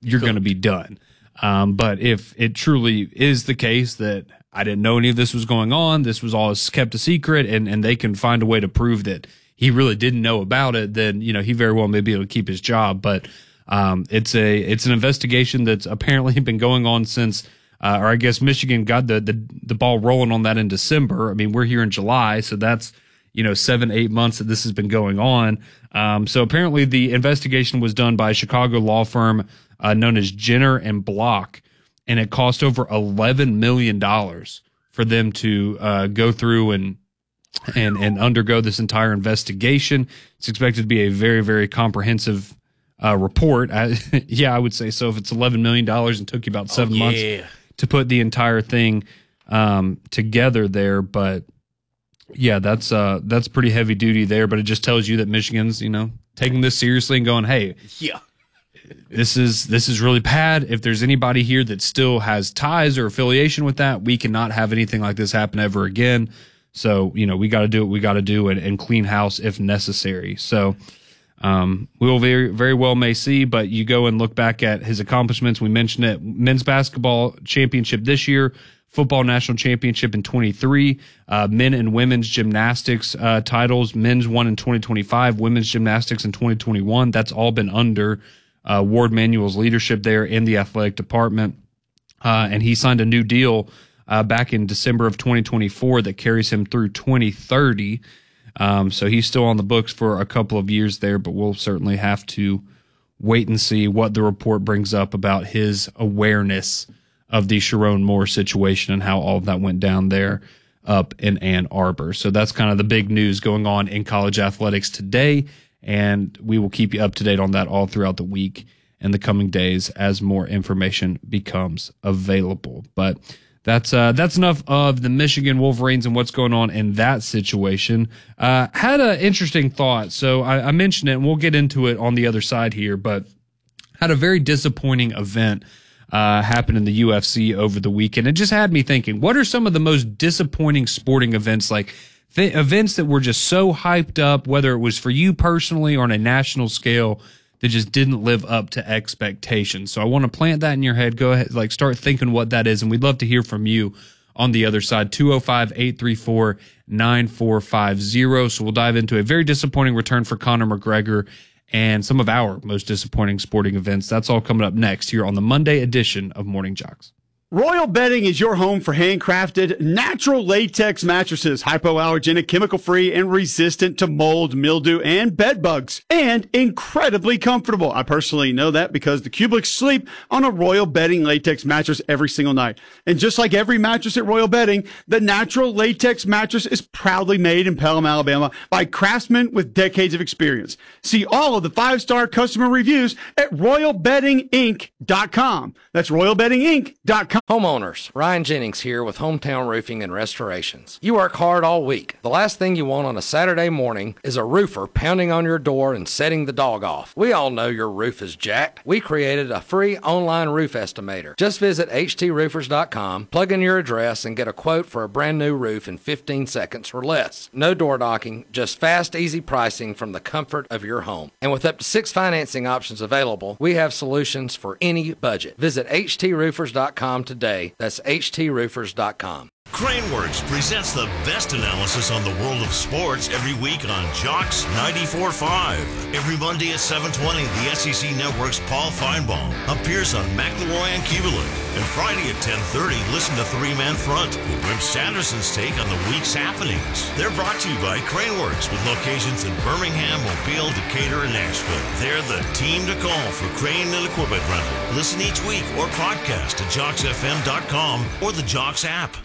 you're going to be done. But if it truly is the case that I didn't know any of this was going on, this was all kept a secret, and they can find a way to prove that he really didn't know about it, then, he very well may be able to keep his job. But it's an investigation that's apparently been going on since, or I guess Michigan got the ball rolling on that in December. I mean, we're here in July, so that's 7-8 months that this has been going on. So apparently the investigation was done by a Chicago law firm known as Jenner and Block, and it cost over $11 million for them to go through and undergo this entire investigation. It's expected to be a very, very comprehensive report. I would say so. If it's $11 million and took you about 7 months to put the entire thing together there, but yeah, that's pretty heavy duty there. But it just tells you that Michigan's taking this seriously and going, hey, this is really bad. If there's anybody here that still has ties or affiliation with that, we cannot have anything like this happen ever again. So, we got to do what we got to do and clean house if necessary. So, we'll very, very well may see, but you go and look back at his accomplishments. We mentioned it, men's basketball championship this year, football national championship in 23, men and women's gymnastics titles. Men's won in 2025, women's gymnastics in 2021. That's all been under Ward Manuel's leadership there in the athletic department. And he signed a new deal back in December of 2024 that carries him through 2030. So he's still on the books for a couple of years there, but we'll certainly have to wait and see what the report brings up about his awareness of the Sharon Moore situation and how all of that went down there up in Ann Arbor. So that's kind of the big news going on in college athletics today, and we will keep you up to date on that all throughout the week and the coming days as more information becomes available. But that's enough of the Michigan Wolverines and what's going on in that situation. Had an interesting thought. So I mentioned it, and we'll get into it on the other side here, but had a very disappointing event happened in the UFC over the weekend. It just had me thinking, what are some of the most disappointing sporting events, like events that were just so hyped up, whether it was for you personally or on a national scale, that just didn't live up to expectations? So I want to plant that in your head. Go ahead, start thinking what that is, and we'd love to hear from you on the other side, 205-834-9450. So we'll dive into a very disappointing return for Conor McGregor and some of our most disappointing sporting events. That's all coming up next here on the Monday edition of Morning Jocks. Royal Bedding is your home for handcrafted, natural latex mattresses, hypoallergenic, chemical-free, and resistant to mold, mildew, and bed bugs, and incredibly comfortable. I personally know that because the Kublets sleep on a Royal Bedding latex mattress every single night. And just like every mattress at Royal Bedding, the natural latex mattress is proudly made in Pelham, Alabama by craftsmen with decades of experience. See all of the 5-star customer reviews at royalbeddinginc.com. That's royalbeddinginc.com. Homeowners, Ryan Jennings here with Hometown Roofing and Restorations. You work hard all week. The last thing you want on a Saturday morning is a roofer pounding on your door and setting the dog off. We all know your roof is jacked. We created a free online roof estimator. Just visit hdroofers.com, plug in your address, and get a quote for a brand new roof in 15 seconds or less. No door knocking, just fast, easy pricing from the comfort of your home. And with up to 6 financing options available, we have solutions for any budget. Visit hdroofers.com today. That's hdroofers.com. Craneworks presents the best analysis on the world of sports every week on Jocks 94.5. Every Monday at 7:20, the SEC Network's Paul Feinbaum appears on McElroy and Keeberlin. And Friday at 10:30, listen to Three Man Front with Wimp Sanderson's take on the week's happenings. They're brought to you by Craneworks with locations in Birmingham, Mobile, Decatur, and Nashville. They're the team to call for crane and equipment rental. Listen each week or podcast at JocksFM.com or the Jocks app.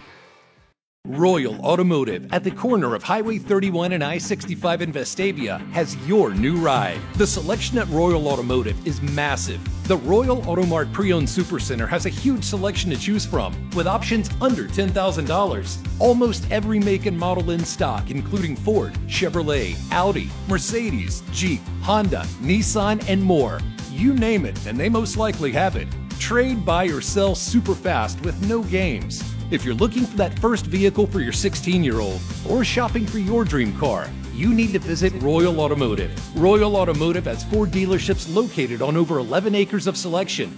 Royal Automotive at the corner of Highway 31 and I-65 in Vestavia has your new ride. The selection at Royal Automotive is massive. The Royal Automart Pre-Owned Supercenter has a huge selection to choose from, with options under $10,000. Almost every make and model in stock, including Ford, Chevrolet, Audi, Mercedes, Jeep, Honda, Nissan, and more. You name it, and they most likely have it. Trade, buy, or sell super fast with no games. If you're looking for that first vehicle for your 16-year-old or shopping for your dream car, you need to visit Royal Automotive. Royal Automotive has 4 dealerships located on over 11 acres of selection.